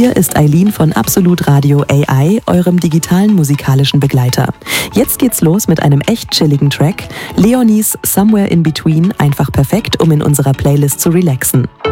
Hier ist Eileen von Absolut Radio AI, eurem digitalen musikalischen Begleiter. Jetzt geht's los mit einem echt chilligen Track. Leonies Somewhere in Between, einfach perfekt, um in unserer Playlist zu relaxen.